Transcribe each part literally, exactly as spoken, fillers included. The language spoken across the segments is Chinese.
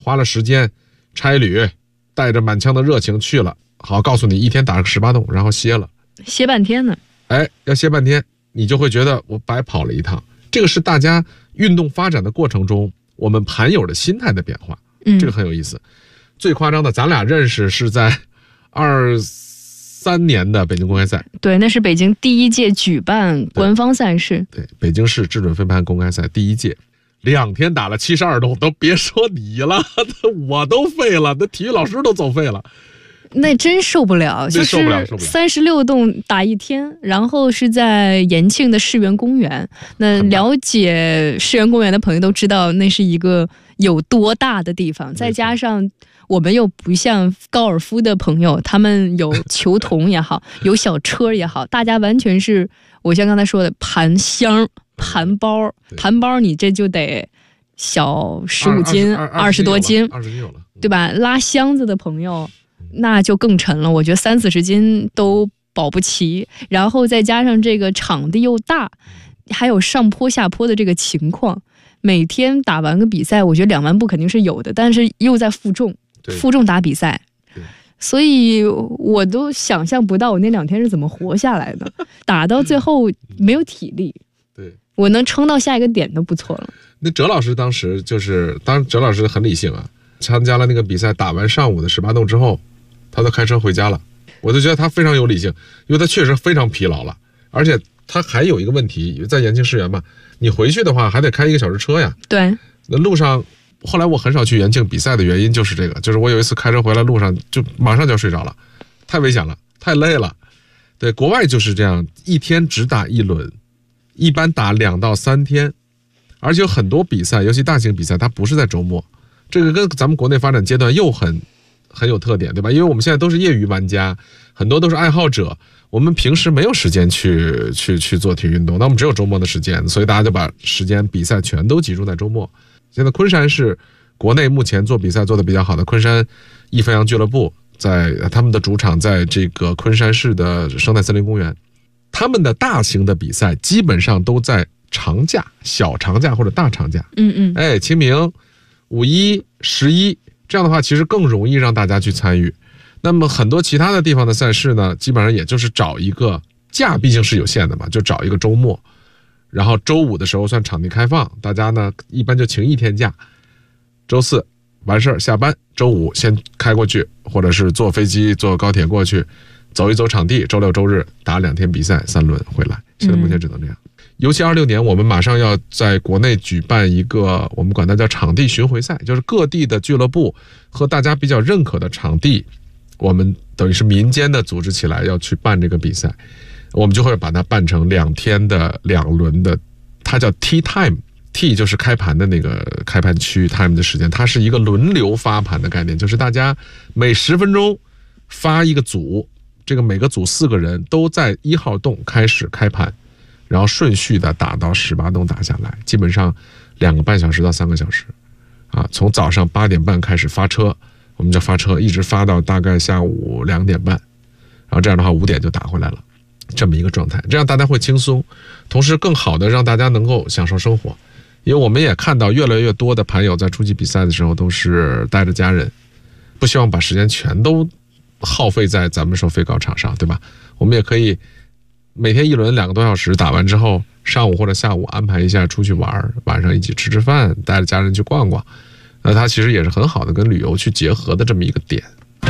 花了时间差旅，带着满腔的热情去了，好告诉你一天打个十八洞，然后歇了， 歇半天呢。 哎，要歇半天，你就会觉得我白跑了一趟。这个是大家运动发展的过程中，我们盘友的心态的变化， 嗯， 这个很有意思。最夸张的，咱俩认识是在二三年的北京公开赛， 对，那是北京第一届举办官方赛事， 对，对北京市制准飞盘公开赛第一届。两天打了七十二洞，都别说你了，我都废了，那体育老师都走废了， 那真受不了，就是三十六洞打一天，然后是在延庆的世园公园。那了解世园公园的朋友都知道，那是一个有多大的地方，再加上我们又不像高尔夫的朋友，他们有球童也好，有小车也好，大家完全是我像刚才说的盘箱。盘包，盘包，你这就得小十五斤，二十多斤， 二十斤有了， 对吧？拉箱子的朋友，那就更沉了。我觉得三四十斤都保不齐。然后再加上这个场地又大，还有上坡下坡的这个情况，每天打完个比赛，我觉得两万步肯定是有的，但是又在负重，负重打比赛。所以我都想象不到我那两天是怎么活下来的，打到最后没有体力。 对， 我能撑到下一个点都不错了。 那哲老师当时就是，当然哲老师很理性啊，参加了那个比赛，打完上午的十八洞之后，他都开车回家了。我就觉得他非常有理性，因为他确实非常疲劳了，而且他还有一个问题，在延庆世园嘛，你回去的话还得开一个小时车呀。 对， 那路上，后来我很少去延庆比赛的原因就是这个，就是我有一次开车回来路上就马上就要睡着了，太危险了，太累了。对，国外就是这样，一天只打一轮。一般打两到三天，而且有很多比赛，尤其大型比赛，它不是在周末，这个跟咱们国内发展阶段又很很有特点，对吧？因为我们现在都是业余玩家，很多都是爱好者，我们平时没有时间去去去做体育运动，那我们只有周末的时间，所以大家就把时间比赛全都集中在周末。现在昆山是国内目前做比赛做的比较好的，昆山易飞扬俱乐部在他们的主场在这个昆山市的生态森林公园。他们的大型的比赛基本上都在长假、小长假或者大长假。 嗯嗯， 哎，清明、五一、十一，这样的话其实更容易让大家去参与。那么很多其他的地方的赛事呢，基本上也就是找一个假，毕竟是有限的嘛，就找一个周末，然后周五的时候算场地开放，大家呢一般就请一天假，周四完事儿下班，周五先开过去，或者是坐飞机、坐高铁过去。走一走场地，周六周日打两天比赛，三轮回来。现在目前只能这样。嗯、尤其二六年，我们马上要在国内举办一个，我们管它叫场地巡回赛，就是各地的俱乐部和大家比较认可的场地，我们等于是民间的组织起来要去办这个比赛，我们就会把它办成两天的两轮的，它叫 Tea Time。T 就是开盘的那个开盘区 time 的时间，它是一个轮流发盘的概念，就是大家每十分钟发一个组。这个每个组四个人都在一号洞开始开盘，然后顺序的打到十八洞打下来，基本上两个半小时到三个小时，啊，从早上八点半开始发车，我们就发车一直发到大概下午两点半，然后这样的话五点就打回来了，这么一个状态，这样大家会轻松，同时更好的让大家能够享受生活，因为我们也看到越来越多的盘友在出击比赛的时候都是带着家人，不希望把时间全都耗费在咱们收费高场上，对吧？我们也可以每天一轮两个多小时，打完之后上午或者下午安排一下出去玩，晚上一起吃吃饭，带着家人去逛逛，那它其实也是很好的跟旅游去结合的这么一个点。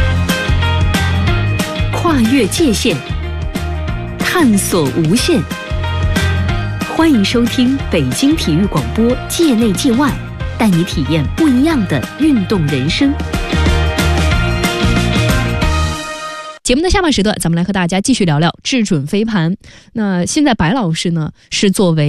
跨越界限，探索无限，欢迎收听北京体育广播界内界外，带你体验不一样的运动人生。 节目的下半时段，咱们来和大家继续聊聊制准飞盘。那现在白老师呢，是作为